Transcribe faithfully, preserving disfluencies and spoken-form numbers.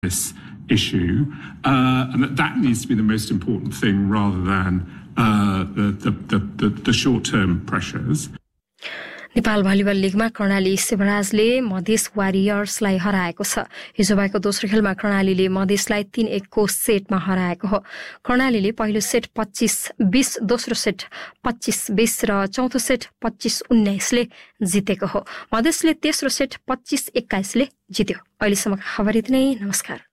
this issue, uh, and that that needs to be the most important thing rather than uh, the, the, the, the, the short-term pressures. Nepal volleyball लिगमा Karnali शिवराजले Madhes वारियर्सलाई हराएको छ। हिजो भएको दोस्रो खेलमा कर्णालीले मधेसलाई तीन एकको सेटमा हराएको हो। कर्णालीले पहिलो सेट पच्चीस बीस, दोस्रो सेट पच्चीस बीस र चौथो सेट पच्चीस उन्नाइसले जितेको हो। मधेसले तेस्रो सेट पच्चीस एक्काइसले जित्यो। अहिलेसम्मका खबर यति नै। नमस्कार।